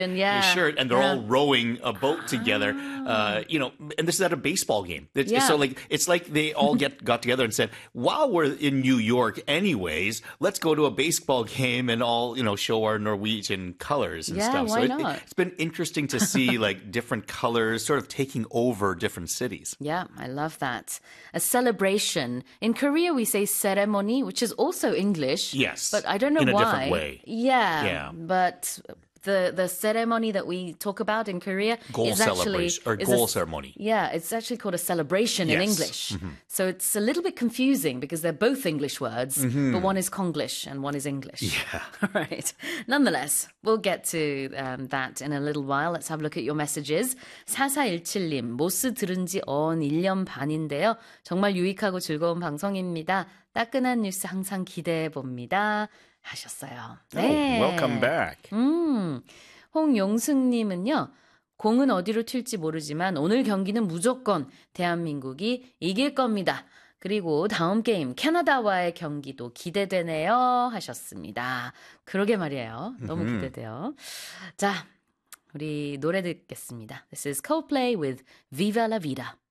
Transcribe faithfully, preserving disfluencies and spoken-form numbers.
yeah. shirt, and they're yeah. all rowing a boat together. Uh, you know, and this is at a baseball game. It's, Yeah. So like, it's like they all get got together and said, "While we're in New York, anyways, let's go to a baseball game and all you know show our Norwegian colors and Yeah, stuff." why so it, not? it's been interesting to see like different colors sort of taking over different cities. Yeah, I love that. A celebration. In Korea, we say ceremony, which is also English. Yes, But I don't know in a why. different way. Yeah. Yeah. But the the ceremony that we talk about in Korea Goal is actually celebration or is goal a- ceremony. Yeah, it's actually called a celebration in Yes. English. So it's a little bit confusing because they're both English words, but one is Konglish and one is English. Yeah. Right. Nonetheless, we'll get to um, that in a little while. Let's have a look at your messages. 사사일칠님, 모스 들은 지 언 일 년 반인데요. 정말 유익하고 즐거운 방송입니다. 따끈한 뉴스 항상 기대해 봅니다. 하셨어요. 네. Oh, welcome back. 음, 홍용승님은요. 공은 어디로 튈지 모르지만 오늘 경기는 무조건 대한민국이 이길 겁니다. 그리고 다음 게임 캐나다와의 경기도 기대되네요 하셨습니다. 그러게 말이에요. 너무 기대돼요. 자, 우리 노래 듣겠습니다. This is Coldplay with Viva la Vida.